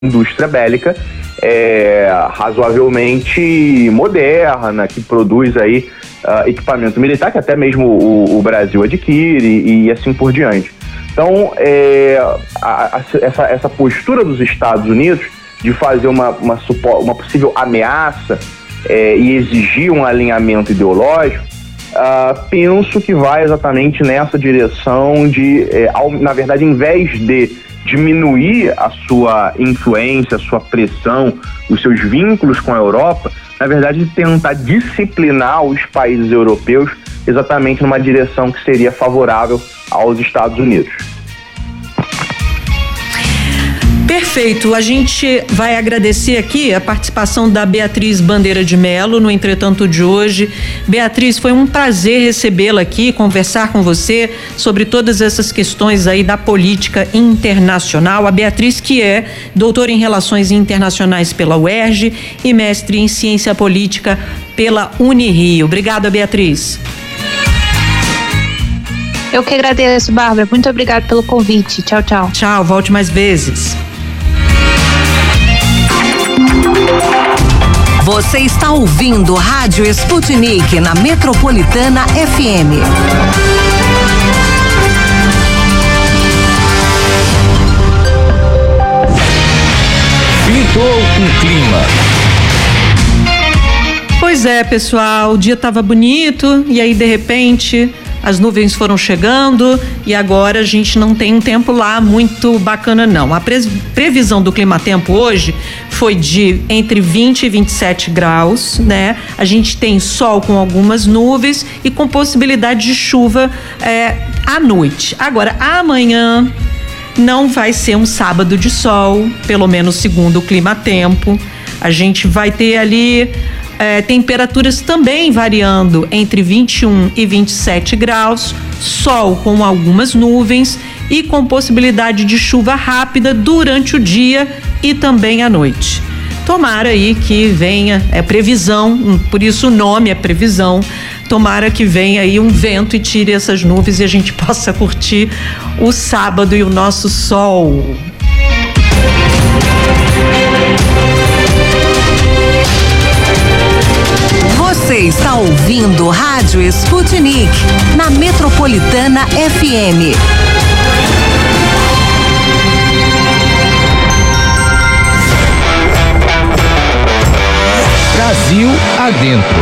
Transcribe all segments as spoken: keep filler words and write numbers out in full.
indústria bélica é, razoavelmente moderna, que produz aí uh, equipamento militar, que até mesmo o, o Brasil adquire e, e assim por diante. Então, é, a, a, essa, essa postura dos Estados Unidos de fazer uma, uma, uma possível ameaça é, e exigir um alinhamento ideológico, uh, penso que vai exatamente nessa direção de, é, ao, na verdade, em vez de diminuir a sua influência, a sua pressão, os seus vínculos com a Europa, na verdade, tentar disciplinar os países europeus exatamente numa direção que seria favorável aos Estados Unidos. Perfeito, a gente vai agradecer aqui a participação da Beatriz Bandeira de Mello no Entretanto de hoje. Beatriz, foi um prazer recebê-la aqui, conversar com você sobre todas essas questões aí da política internacional. A Beatriz, que é doutora em Relações Internacionais pela U E R J e mestre em Ciência Política pela Unirio. Obrigada, Beatriz. Eu que agradeço, Bárbara. Muito obrigada pelo convite. Tchau, tchau. Tchau, volte mais vezes. Você está ouvindo Rádio Sputnik na Metropolitana F M. Pintou um clima. Pois é, pessoal, o dia estava bonito e aí de repente as nuvens foram chegando e agora a gente não tem um tempo lá muito bacana não. A pre- previsão do clima-tempo hoje foi de entre vinte e vinte e sete graus, né? A gente tem sol com algumas nuvens e com possibilidade de chuva é, à noite. Agora, amanhã não vai ser um sábado de sol, pelo menos segundo o clima-tempo. A gente vai ter ali É, temperaturas também variando entre vinte e um e vinte e sete graus, sol com algumas nuvens e com possibilidade de chuva rápida durante o dia e também à noite. Tomara aí que venha, é previsão, por isso o nome é previsão, tomara que venha aí um vento e tire essas nuvens e a gente possa curtir o sábado e o nosso sol. Você está ouvindo Rádio Sputnik na Metropolitana F M. Brasil adentro.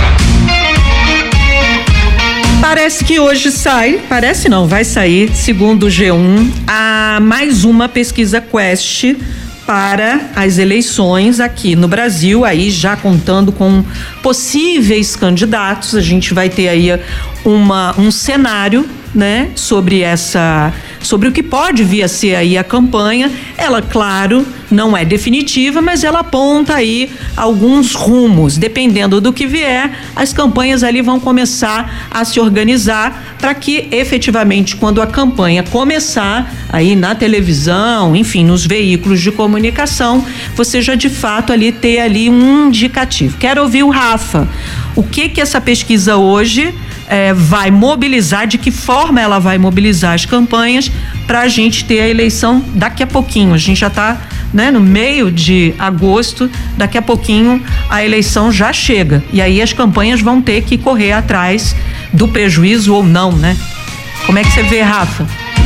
Parece que hoje sai, parece não, vai sair, segundo o G um, a mais uma pesquisa Quest para as eleições aqui no Brasil, aí já contando com possíveis candidatos. A gente vai ter aí uma, um cenário, né, sobre essa, sobre o que pode vir a ser aí a campanha. Ela, claro, não é definitiva, mas ela aponta aí alguns rumos. Dependendo do que vier, as campanhas ali vão começar a se organizar para que efetivamente, quando a campanha começar aí na televisão, enfim, nos veículos de comunicação, você já de fato ali ter ali um indicativo. Quero ouvir o Rafa. O que que essa pesquisa hoje É, vai mobilizar, de que forma ela vai mobilizar as campanhas para a gente ter a eleição daqui a pouquinho. A gente já está, né, no meio de agosto, daqui a pouquinho a eleição já chega. E aí as campanhas vão ter que correr atrás do prejuízo ou não, né? Como é que você vê, Rafa?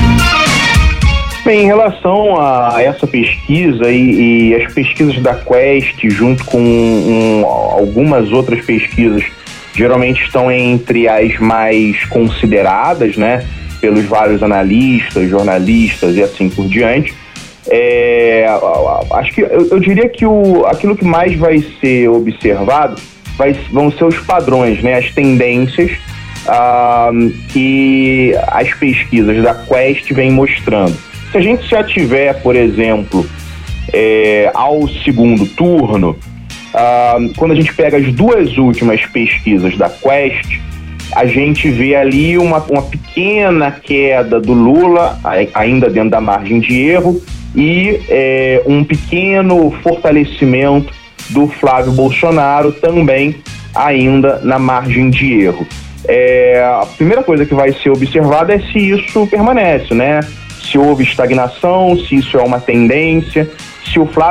Bem, em relação a essa pesquisa e, e as pesquisas da Quest, junto com um, algumas outras pesquisas, geralmente estão entre as mais consideradas, né, pelos vários analistas, jornalistas e assim por diante. É, acho que eu, eu diria que o, aquilo que mais vai ser observado vai, vão ser os padrões, né, as tendências ah, que as pesquisas da Quest vêm mostrando. Se a gente já tiver, por exemplo, é, ao segundo turno, Uh, quando a gente pega as duas últimas pesquisas da Quest, a gente vê ali uma, uma pequena queda do Lula, ainda dentro da margem de erro, e é, um pequeno fortalecimento do Flávio Bolsonaro, também ainda na margem de erro. É, a primeira coisa que vai ser observada é se isso permanece, né? Se houve estagnação, se isso é uma tendência, se o Flávio